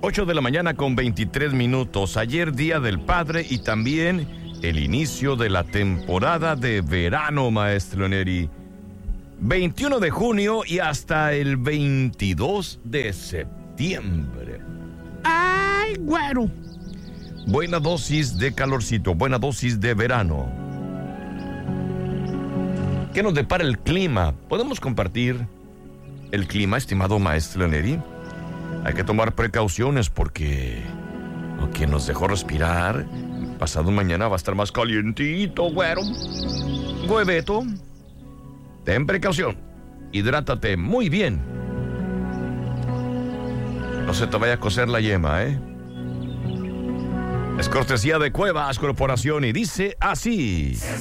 8 de la mañana con 23 minutos. Ayer Día del Padre y también el inicio de la temporada de verano, maestro Neri. 21 de junio y hasta el 22 de septiembre. ¡Ay, güero! Buena dosis de calorcito, buena dosis de verano. ¿Qué nos depara el clima? ¿Podemos compartir el clima, estimado maestro Neri? Hay que tomar precauciones porque aunque nos dejó respirar, pasado mañana va a estar más calientito, güero. Güeveto, ten precaución, hidrátate muy bien. No se te vaya a cocer la yema, ¿eh? Es cortesía de Cuevas Corporación y dice así.